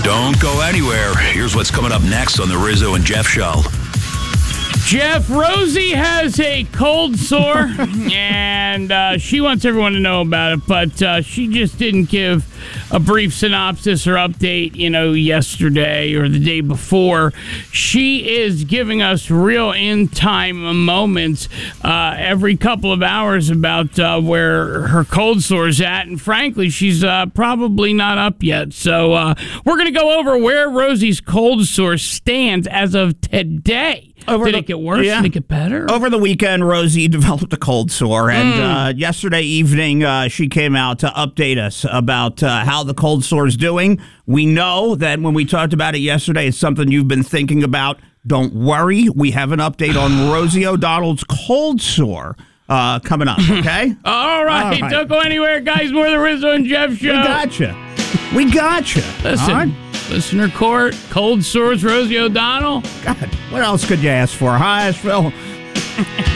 Don't go anywhere. Here's what's coming up next on the Rizzo and Jeff Show. Jeff, Rosie has a cold sore, and she wants everyone to know about it, but she just didn't give a brief synopsis or update, yesterday or the day before. She is giving us real in-time moments every couple of hours about where her cold sore's at, and frankly, she's probably not up yet. So we're going to go over where Rosie's cold sore stands as of today. Did it get worse? Yeah. Did it get better? Over the weekend, Rosie developed a cold sore, and yesterday evening, she came out to update us about how the cold sore is doing. We know that when we talked about it yesterday, it's something you've been thinking about. Don't worry. We have an update on Rosie O'Donnell's cold sore coming up, okay? All right. Don't go anywhere, guys. More the Rizzo and Jeff Show. We gotcha. Listen, all right? Listener court, cold sores, Rosie O'Donnell. God, what else could you ask for, huh, Asheville?